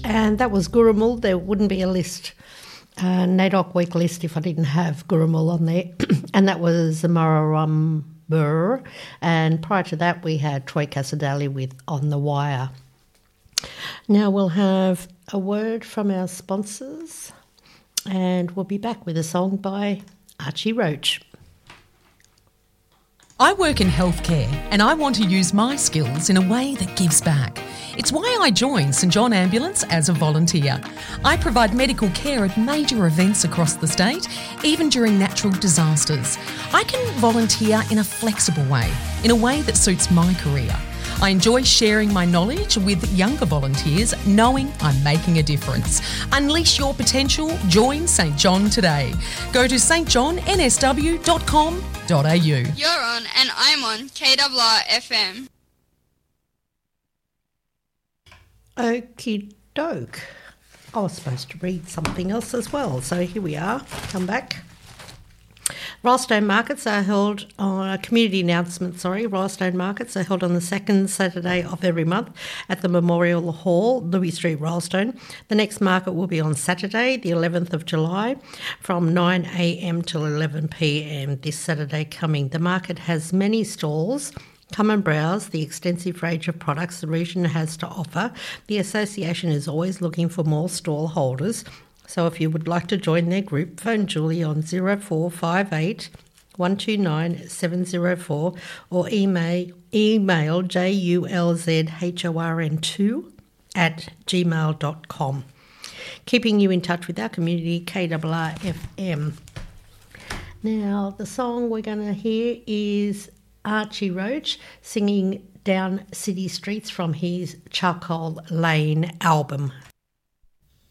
And that was Gurrumul. There wouldn't be a list, NAIDOC week list, if I didn't have Gurrumul on there. And that was Zamara Burr. And prior to that, we had Troy Casadali with On the Wire. Now we'll have a word from our sponsors, and we'll be back with a song by Archie Roach. I work in healthcare and I want to use my skills in a way that gives back. It's why I joined St John Ambulance as a volunteer. I provide medical care at major events across the state, even during natural disasters. I can volunteer in a flexible way, in a way that suits my career. I enjoy sharing my knowledge with younger volunteers, knowing I'm making a difference. Unleash your potential. Join St John today. Go to stjohnsw.com.au. You're on and I'm on KWR FM. Okie doke. I was supposed to read something else as well, so here we are. Come back. Rylstone Markets are held on Rylstone Markets are held on the second Saturday of every month at the Memorial Hall, Louis Street, Rylstone. The next market will be on Saturday, the 11th of July, from 9 a.m. till 11 p.m. this Saturday coming. The market has many stalls. Come and browse the extensive range of products the region has to offer. The association is always looking for more stall holders. So if you would like to join their group, phone Julie on 0458 129 704 or email julzhorn2@gmail.com. Keeping you in touch with our community, KWR FM. Now, the song we're going to hear is Archie Roach singing Down City Streets from his Charcoal Lane album.